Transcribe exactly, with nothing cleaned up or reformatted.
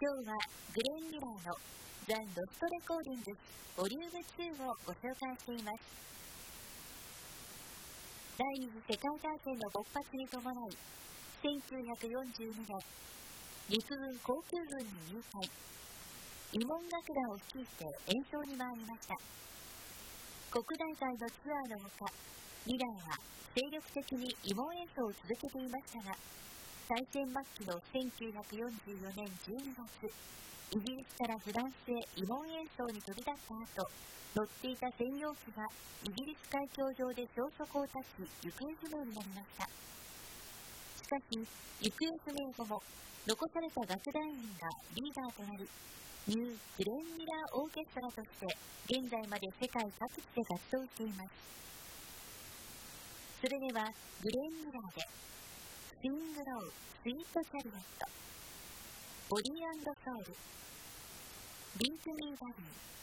今日はグレン・ミラーのザ・ロストレコーディングスボリュームツーをご紹介しています。第二次世界大戦の勃発に伴い、せんきゅうひゃくよんじゅうにねん、陸軍航空軍に入隊、慰問楽団を率いて演奏に回りました。国内外のツアーのほか、ミラーは精力的に慰問演奏を続けていましたが、大戦末期のせんきゅうひゃくよんじゅうよねんじゅうにがつ、イギリスからフランスへ慰問演奏に飛び立った後、乗っていた専用機がイギリス海峡上で消息を絶ち、行方不明になりました。しかし、行方不明後も残された楽団員がリーダーとなり、ニュー・グレン・ミラー・オーケストラとして現在まで世界各地で活動しています。それではグレン・ミラーでスイングロー・スイート・チャリオット、ボディ&ソウル、ビート・ミー・ダディ